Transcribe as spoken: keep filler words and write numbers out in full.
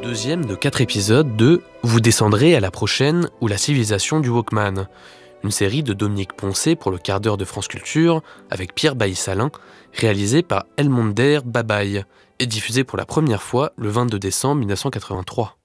Deuxième de quatre épisodes de Vous descendrez à la prochaine ou la civilisation du Walkman, une série de Dominique Poncet pour le quart d'heure de France Culture avec Pierre Bailly-Salin, réalisée par Elmonder Babaï et diffusée pour la première fois le vingt-deux décembre mille neuf cent quatre-vingt-trois.